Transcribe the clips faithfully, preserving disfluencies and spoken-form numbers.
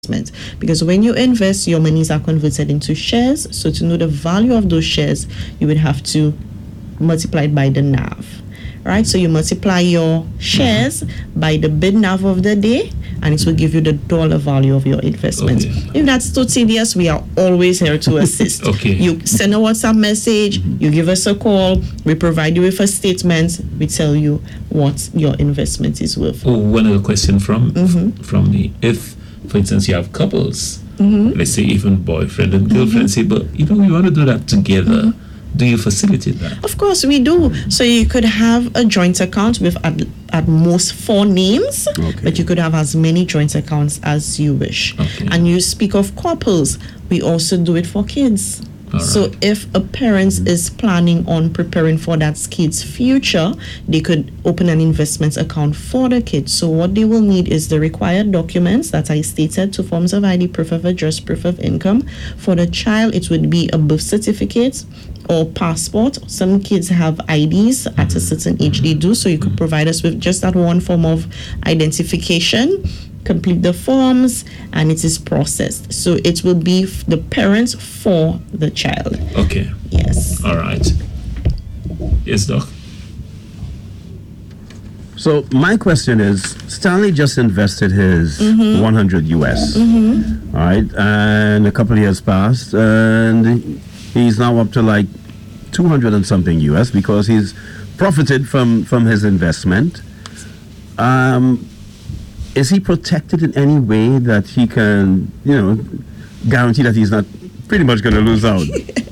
Because when you invest, your monies are converted into shares. So to know the value of those shares, you would have to multiply it by the N A V. Right? So you multiply your shares mm-hmm. by the bid N A V of the day, and it will give you the dollar value of your investment. Okay. If that's too tedious, we are always here to assist. Okay. You send a WhatsApp message, mm-hmm. you give us a call, we provide you with a statement, we tell you what your investment is worth. Oh, one other question from mm-hmm. from me. If, for instance, you have couples, mm-hmm. let's say even boyfriend and girlfriend, mm-hmm. say, but you know, we want to do that together. Mm-hmm. Do you facilitate that? Of course, we do. So you could have a joint account with at, at most four names, okay. but you could have as many joint accounts as you wish. Okay. And you speak of couples, we also do it for kids. All so right. if a parent mm-hmm. is planning on preparing for that kid's future, they could open an investment account for the kid. So what they will need is the required documents that I stated, two forms of I D, proof of address, proof of income. For the child, it would be a birth certificate or passport. Some kids have I Ds mm-hmm. at a certain age they do, so you could provide us with just that one form of identification, complete the forms, and it is processed. So it will be f- the parents for the child. Okay. Yes. All right. Yes, Doc. So my question is, Stanley just invested his mm-hmm. one hundred U S. Mm-hmm. All right, and a couple of years passed, and he's now up to like two hundred and something U S because he's profited from from his investment. Um. Is he protected in any way that he can, you know, guarantee that he's not pretty much going to lose out?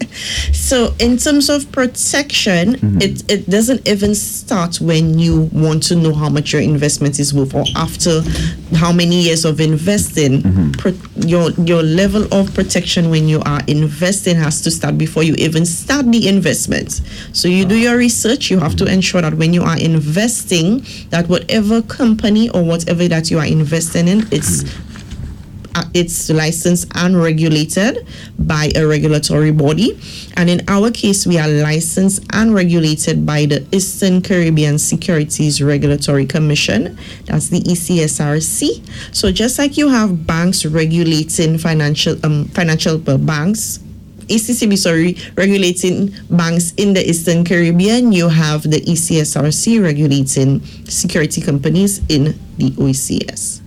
So in terms of protection, mm-hmm. it, it doesn't even start when you want to know how much your investment is worth or after how many years of investing. Mm-hmm. Pro- your your level of protection when you are investing has to start before you even start the investment. So you do your research. You have to ensure that when you are investing, that whatever company or whatever that you are investing in, it's mm-hmm. Uh, it's licensed and regulated by a regulatory body. And in our case, we are licensed and regulated by the Eastern Caribbean Securities Regulatory Commission. That's the E C S R C. So just like you have banks regulating financial um, financial uh, banks, E C C B, sorry, regulating banks in the Eastern Caribbean, you have the E C S R C regulating security companies in the O E C S.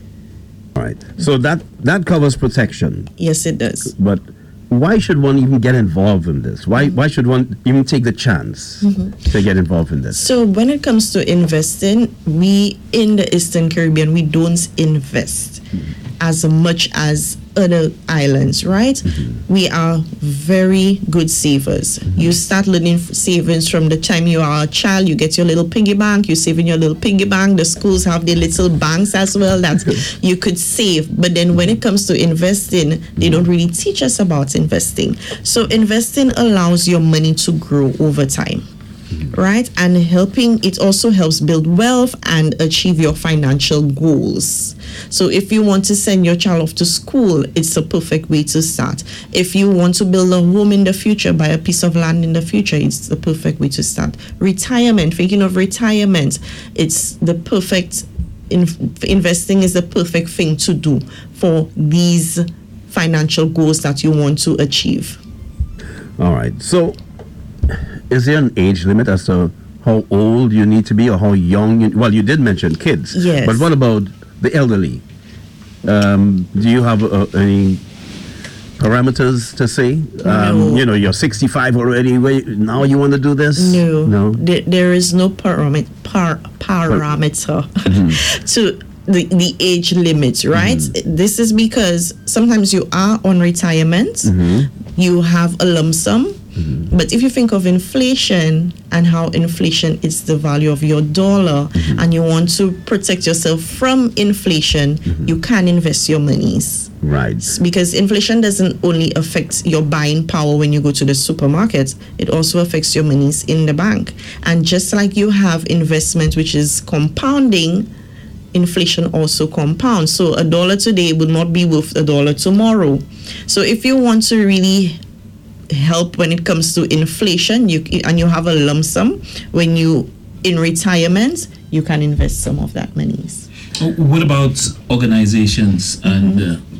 All right. So that, that covers protection. Yes, it does. But why should one even get involved in this? Why why should one even take the chance mm-hmm. to get involved in this? So when it comes to investing, we in the Eastern Caribbean, we don't invest mm-hmm. as much as other islands, right? Mm-hmm. We are very good savers. Mm-hmm. You start learning savings from the time you are a child. You get your little piggy bank, you save in your little piggy bank. The schools have their little banks as well that you could save. But then when it comes to investing, they don't really teach us about investing. So investing allows your money to grow over time. Right? And helping, it also helps build wealth and achieve your financial goals. So if you want to send your child off to school, it's a perfect way to start. If you want to build a home in the future, buy a piece of land in the future, it's the perfect way to start. Retirement, thinking of retirement, it's the perfect, in, investing is the perfect thing to do for these financial goals that you want to achieve. All right. So is there an age limit as to how old you need to be or how young you, well, you did mention kids. Yes. But what about the elderly? Um, do you have uh, any parameters to say? Um, no. You know, you're sixty-five already. Wait, now you want to do this? No. No. There, there is no param- par- parameter mm-hmm. to the, the age limit, right? Mm-hmm. This is because sometimes you are on retirement, mm-hmm. you have a lump sum. Mm-hmm. But if you think of inflation and how inflation is the value of your dollar, mm-hmm. and you want to protect yourself from inflation, mm-hmm. you can invest your monies. Right. Because inflation doesn't only affect your buying power when you go to the supermarket, it also affects your monies in the bank. And just like you have investment which is compounding, inflation also compounds. So a dollar today will not be worth a dollar tomorrow. So if you want to really help when it comes to inflation, you and you have a lump sum, when you in retirement, you can invest some of that monies. What about organizations and uh,